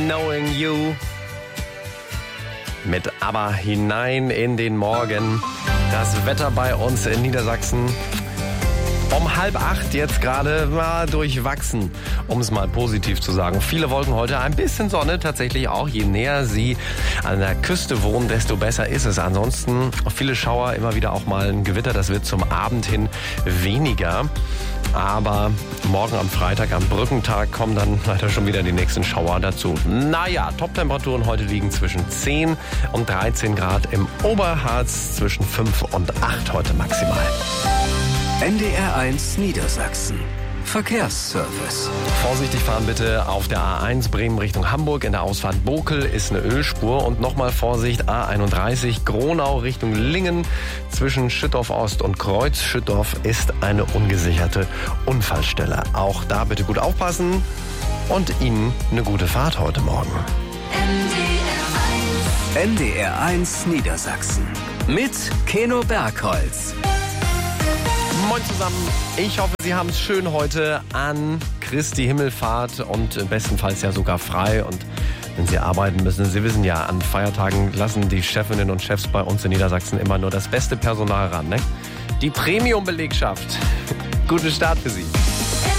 Knowing You. Mit ABBA hinein in den Morgen. Das Wetter bei uns in Niedersachsen um 7:30 jetzt gerade war durchwachsen, um es mal positiv zu sagen. Viele Wolken heute, ein bisschen Sonne tatsächlich auch. Je näher Sie an der Küste wohnen, desto besser ist es. Ansonsten viele Schauer, immer wieder auch mal ein Gewitter. Das wird zum Abend hin weniger. Aber morgen am Freitag, am Brückentag, kommen dann leider schon wieder die nächsten Schauer dazu. Naja, Top-Temperaturen heute liegen zwischen 10 und 13 Grad im Oberharz, zwischen 5 und 8 heute maximal. NDR1 Niedersachsen. Verkehrsservice. Vorsichtig fahren bitte auf der A1 Bremen Richtung Hamburg. In der Ausfahrt Bokel ist eine Ölspur. Und nochmal Vorsicht, A31 Gronau Richtung Lingen. Zwischen Schüttorf Ost und Kreuz Schüttorf ist eine ungesicherte Unfallstelle. Auch da bitte gut aufpassen und Ihnen eine gute Fahrt heute Morgen. NDR1 Niedersachsen. Mit Keno Bergholz. Moin zusammen, ich hoffe, Sie haben es schön heute an Christi Himmelfahrt und bestenfalls ja sogar frei. Und wenn Sie arbeiten müssen, Sie wissen ja, an Feiertagen lassen die Chefinnen und Chefs bei uns in Niedersachsen immer nur das beste Personal ran, ne? Die Premium-Belegschaft. Guten Start für Sie.